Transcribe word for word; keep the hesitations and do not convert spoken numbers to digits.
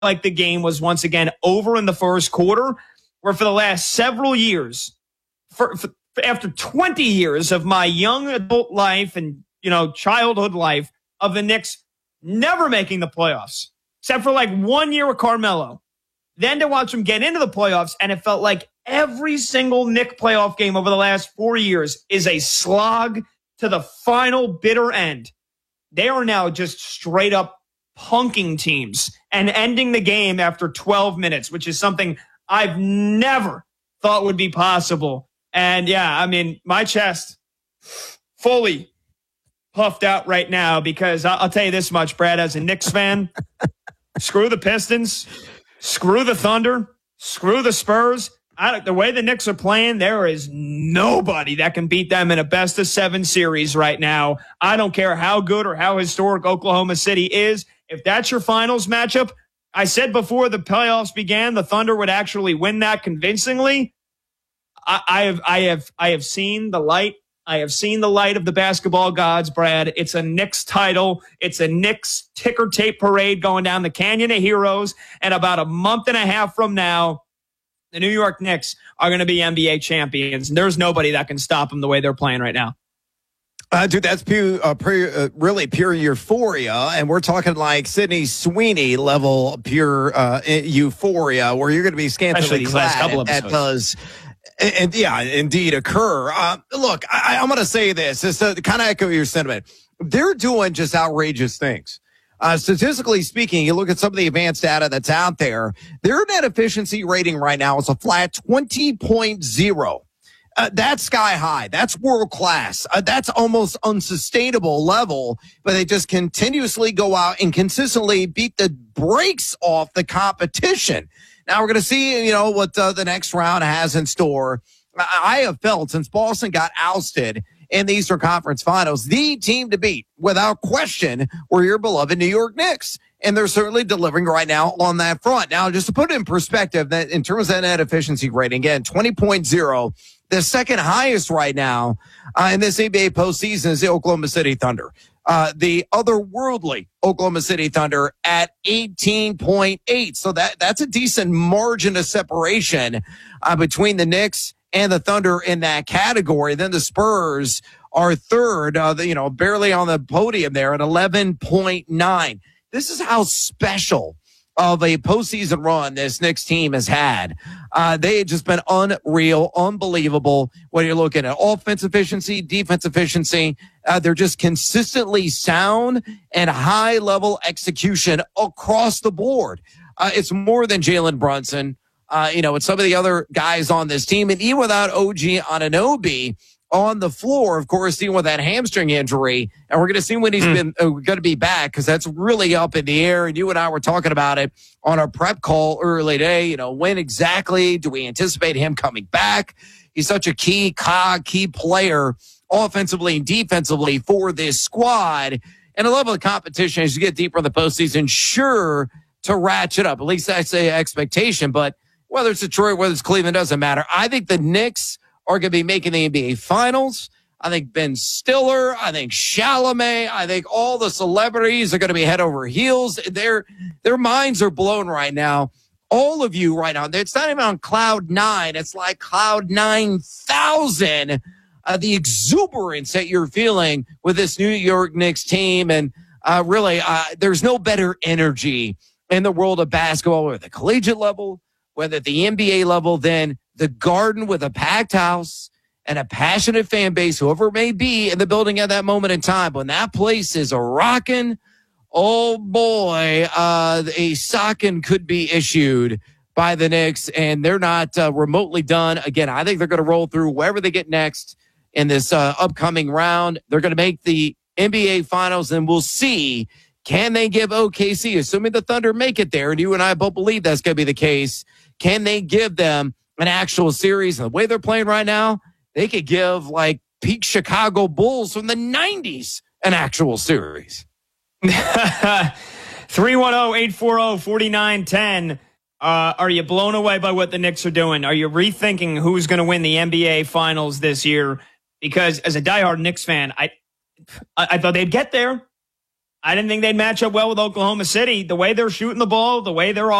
like the game was once again over in the first quarter, where for the last several years, for, for after twenty years of my young adult life and, you know, childhood life of the Knicks never making the playoffs, except for like one year with Carmelo. Then to watch them get into the playoffs, and it felt like every single Knick playoff game over the last four years is a slog to the final bitter end. They are now just straight up punking teams and ending the game after twelve minutes, which is something I've never thought would be possible. And yeah, I mean, my chest fully puffed out right now because I'll tell you this much, Brad, as a Knicks fan, screw the Pistons, screw the Thunder, screw the Spurs. I, the way the Knicks are playing, there is nobody that can beat them in a best of seven series right now. I don't care how good or how historic Oklahoma City is. If that's your finals matchup, I said before the playoffs began, the Thunder would actually win that convincingly. I, I have, I have, I have seen the light. I have seen the light of the basketball gods, Brad. It's a Knicks title. It's a Knicks ticker tape parade going down the Canyon of Heroes. And about a month and a half from now, the New York Knicks are going to be N B A champions. And there's nobody that can stop them the way they're playing right now. Uh, dude, that's pure, uh, pure, uh, really pure euphoria. And we're talking like Sydney Sweeney level pure uh, euphoria, where you're going to be scantily clad. That does, and, and yeah, indeed occur. Uh, look, I, I'm going to say this, just to kind of echo your sentiment. They're doing just outrageous things. Uh, statistically speaking, you look at some of the advanced data that's out there, their net efficiency rating right now is a flat twenty point oh. Uh, that's sky high. That's world class. Uh, that's almost unsustainable level, but they just continuously go out and consistently beat the brakes off the competition. Now we're going to see, you know, what uh, the next round has in store. I, I have felt since Boston got ousted in the Eastern Conference Finals, the team to beat, without question, were your beloved New York Knicks. And they're certainly delivering right now on that front. Now, just to put it in perspective, that in terms of that net efficiency rating, again, twenty point oh, the second highest right now uh, in this N B A postseason is the Oklahoma City Thunder. Uh, the otherworldly Oklahoma City Thunder at eighteen point eight. So that that's a decent margin of separation uh, between the Knicks and the Thunder in that category. Then the Spurs are third, uh, the, you know, barely on the podium there at eleven point nine. This is how special of a postseason run this Knicks team has had. Uh, they have just been unreal, unbelievable. When you're looking at offense efficiency, defense efficiency, uh, they're just consistently sound and high level execution across the board. Uh, it's more than Jalen Brunson. Uh, you know, it's some of the other guys on this team. And even without O G Anunoby on the floor, of course, dealing with that hamstring injury. And we're going to see when he's mm. been uh, going to be back, because that's really up in the air. And you and I were talking about it on our prep call early today. You know, when exactly do we anticipate him coming back? He's such a key cog, key player offensively and defensively for this squad. And the level of competition as you get deeper in the postseason, sure to ratchet up. At least I say expectation, but whether it's Detroit, whether it's Cleveland, doesn't matter. I think the Knicks are going to be making the N B A Finals. I think Ben Stiller, I think Chalamet, I think all the celebrities are going to be head over heels. Their their minds are blown right now. All of you right now, it's not even on cloud nine. It's like cloud nine thousand. Uh, the exuberance that you're feeling with this New York Knicks team. And uh, really, uh, there's no better energy in the world of basketball, or the collegiate level, whether at the N B A level, than the Garden with a packed house and a passionate fan base, whoever it may be in the building at that moment in time. When that place is a rocking, oh boy, uh, a socking could be issued by the Knicks, and they're not uh, remotely done. Again, I think they're going to roll through wherever they get next in this uh, upcoming round. They're going to make the N B A Finals, and we'll see, can they give O K C, assuming the Thunder make it there, and you and I both believe that's going to be the case, can they give them an actual series? And the way they're playing right now, they could give like peak Chicago Bulls from the nineties an actual series. three one zero, eight four zero, four nine one zero. Uh, are you blown away by what the Knicks are doing? Are you rethinking who's going to win the N B A Finals this year? Because as a diehard Knicks fan, I, I I thought they'd get there. I didn't think they'd match up well with Oklahoma City. The way they're shooting the ball, the way they're